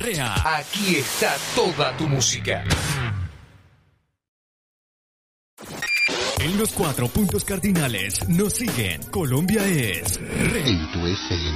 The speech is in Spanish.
Rea. Aquí está toda tu música. En los 4 puntos cardinales nos siguen. Colombia es Rea. En tu FM.